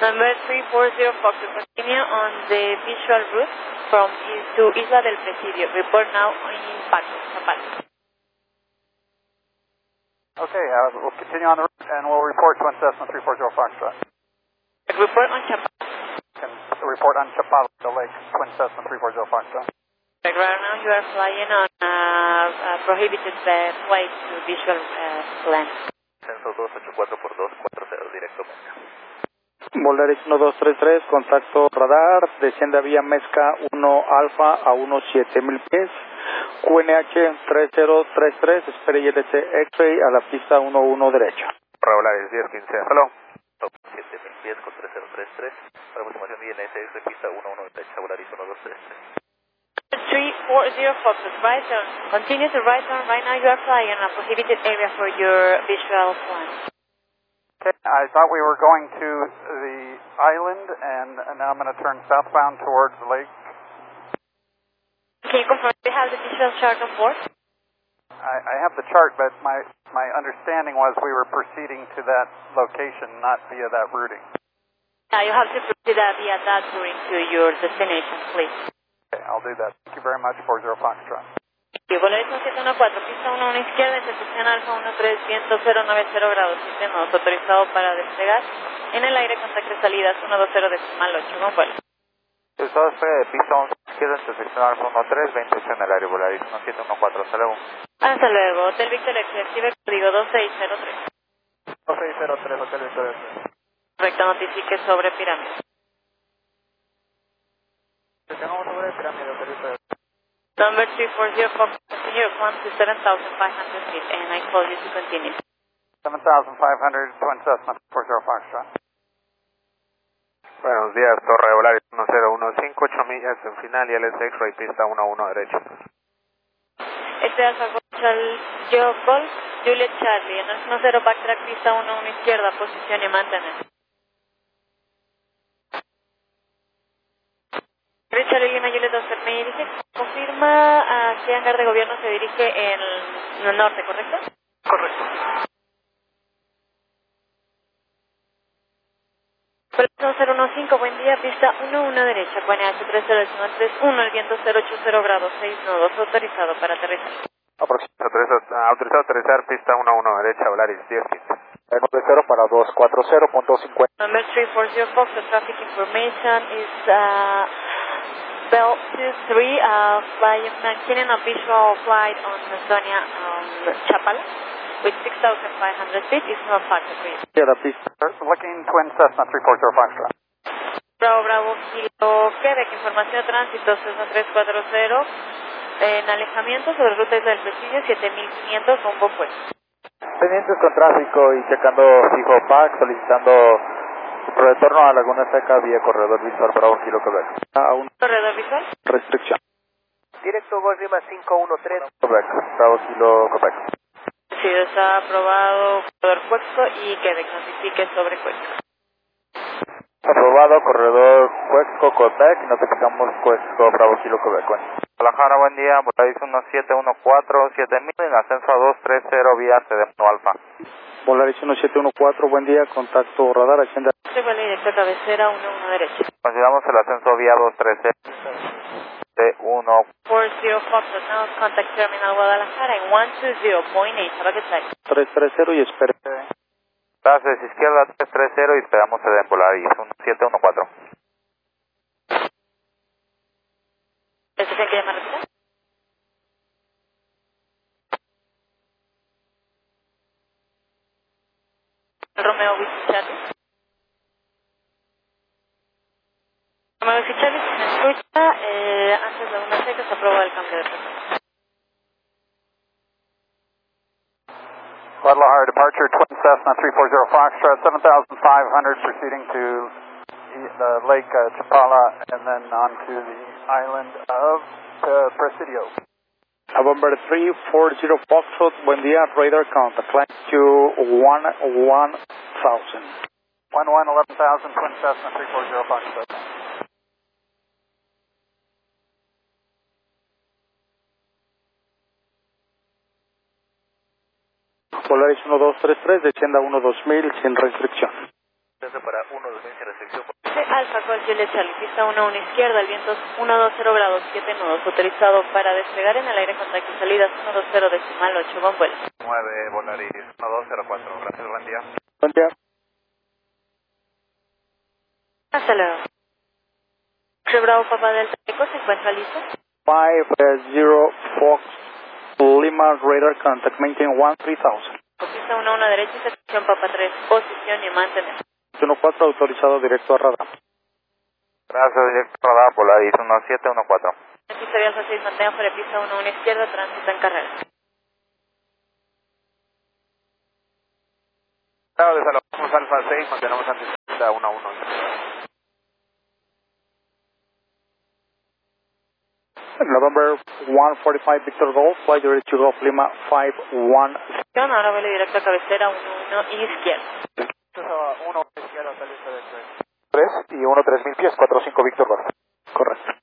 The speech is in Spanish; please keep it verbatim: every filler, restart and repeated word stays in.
Number three four zero Fox, continue on the visual route from is- to Isla del Presidio. Report now in Paco, Chapala. Okay, uh, we'll continue on the route and we'll report to Cessna three four zero Foxtrot. Report on Chapala. Can report on Chapala, the lake, Twin Cessna three four zero Foxtrot. Right now you are flying on a, a prohibited uh, flight to visual uh, land. Censo dos ocho cuatro por dos cuatro cero, directo Mezca. Volaris uno dos tres tres, contacto radar, desciende a vía Mezca uno Alfa a unos siete mil pies, Q N H tres cero tres tres, espere I L C X-ray a la pista uno uno derecha. Volaris diez quince, hello. Top siete mil pies con tres cero tres tres, para aproximación I N S X, pista uno uno derecha, Volaris uno dos tres tres. three four zero Fox, right turn. Continue to right turn. Right now you are flying on a prohibited area for your visual plan. Okay, I thought we were going to the island and, and now I'm going to turn southbound towards the lake. Can you confirm you have the visual chart on board? I, I have the chart, but my, my understanding was we were proceeding to that location, not via that routing. Yeah, you have to proceed uh, via that routing to your destination, please. Okay, I'll do that. Thank you very much, four zero Foxtrot. Y Volaris siete uno cuatro, pista uno uno izquierda, intercepción alfa uno tres, viento cero nueve cero grados, siete nodos, autorizado para despegar. En el aire, contacto salidas uno dos cero decimal ocho, con vuelo. Autorizado despegue de pista once izquierda, intercepción alfa uno tres, veinte en el aire, Volaris uno siete uno cuatro, hasta luego. Hasta luego, Hotel Victor X, recibe código dos seis cero tres. dos seis cero tres, Hotel Victor X. Correcto, notifique sobre pirámide. Tenemos sobre pirámide, Hotel Victor X. Number three four zero Fox, continue climb to seven thousand five hundred feet, and I call you to continue. seven thousand five hundred, Twin Cessna four zero Foxtrot. Buenos días, Torre de Volaris uno cero uno cinco, ocho millas en final y L S X-ray, pista uno uno derecho. Este Alfa Golf, yo Golf, Juliet Charlie, en el uno cero backtrack, pista uno uno izquierda, posición y mantener. Richard Lima Juliet dos, me dice, confirma a qué hangar de gobierno se dirige en el norte, ¿correcto? Correcto. uno cero uno cinco, buen día, pista uno uno derecha, Q N H tres cero uno tres uno, el viento cero ocho cero grados, seis nodos, autorizado para aterrizar. Autorizado, autorizado a aterrizar, pista uno uno derecha, Volaris diez quince. nueve cero para dos cuatro cero punto cincuenta. Number three four zero Fox, the traffic information is uh, Bell two three, uh, flying, maintaining a visual flight on Estonia, um, Chapala, with six thousand five hundred feet, is not factor for you. A la pista. Looking Twin Cessna three four zero Foxtrot. Bravo, Bravo, Kilo Quebec, información de tránsito Cessna tres cuatro cero, en alejamiento sobre ruta Isla del Presidio, siete mil quinientos, rumbo fuerte. Pendientes con tráfico y checando fijo P A C, solicitando retorno a Laguna Seca vía corredor visual Bravo Kilo Quebec. A un ¿Corredor visual? restricción. Directo Gol Lima cinco uno tres. Quebec, Bravo Kilo Quebec. Sí, está aprobado corredor Cuexco y Quebec, notifique sobre Cuexco. Aprobado, corredor Cuexco Quebec, y notificamos Cuexco Bravo Kilo Quebec. Guadalajara, buen día, Volaris uno siete uno cuatro, siete mil en ascenso a dos tres cero vía Sedemno Alfa. Volaris uno siete uno cuatro, buen día, contacto radar, agenda. Vuelo directo cabecera uno uno derecha. Consideramos el ascenso vía dos tres cero de uno. four zero Fox, now contact Terminal Guadalajara en one two zero point eight, have a good time. tres tres cero y espere. Bases izquierda tres tres cero y esperamos en Volaris uno siete uno cuatro. ¿Estación que llama rápida? Romeo Whiskey Charlie. Romeo Whiskey Charlie, si me escucha, eh, antes de una seca se aprueba el cambio de frecuencia. Guadalajara departure, Twin Cessna three four zero Foxtrot, seven thousand five hundred, proceeding to the lake uh, Chapala and then on to the island of uh, Presidio. November three four zero Foxtrot, buen día, radar contact, climb to one one thousand. one one eleven thousand, Twin Cessna three four zero Foxtrot. Volaris uno dos tres tres, descienda uno dos mil sin restricción. Desde para uno dos mil sin restricción. Alfa Col Juliet Charlie, pista uno uno izquierda, el viento es ciento veinte grados siete nudos, autorizado para despegar en el aire contacto salidas ciento veinte decimal ocho, buen vuelo. nueve Volaris uno dos cero cuatro, gracias, buen día. Buen día. Hasta luego. Bravo Papa Delta Eco, ¿se encuentra listo? five zero Fox Lima Radar Contact, maintain one three thousand. Pista uno uno derecha, sección Papa tres, posición y mantener. uno cuatro autorizado directo a radar. Gracias, directo a radar, Polaris uno siete uno cuatro. Pista de Alfa seis, mantenga fuera de pista uno uno izquierda, tránsito en carrera. Claro, desalojamos Alfa seis, mantenemos antes pista uno uno. November one forty-five Victor Golf, flight direct to Golf Lima five one. Ahora vuelo directo a cabecera uno uno izquierda. uno izquierda, salida de tres. tres y uno tres mil pies, cuatro cinco Victor Golf. Correcto.